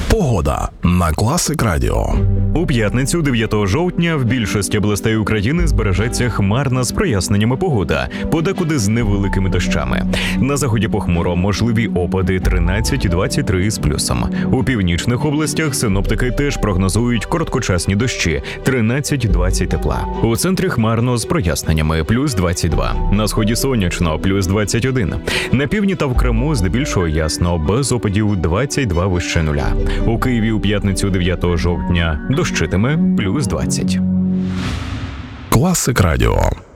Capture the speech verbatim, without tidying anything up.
Погода на Класик Радіо. У п'ятницю, дев'ятого жовтня, в більшості областей України збережеться хмарна з проясненнями погода, подекуди з невеликими дощами. На заході похмуро, можливі опади тринадцять-двадцять три з плюсом. У північних областях синоптики теж прогнозують короткочасні дощі тринадцять-двадцять тепла. У центрі хмарно з проясненнями плюс двадцять два. На сході сонячно плюс двадцять один. На півдні та в Криму здебільшого ясно, без опадів двадцять два вище нуля. У Києві у п'ятницю дев'ятого жовтня дощитиме плюс двадцять. Класик Радіо.